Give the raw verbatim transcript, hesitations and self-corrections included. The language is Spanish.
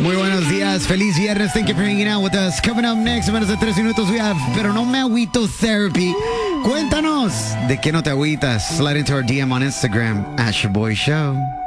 Muy buenos días, feliz viernes. Thank you for hanging out with us. Coming up next, en menos de tres minutos, we have Pero No Me Agüito Therapy. Cuéntanos, ¿de qué no te agüitas? Slide into our D M on Instagram, at your boy show.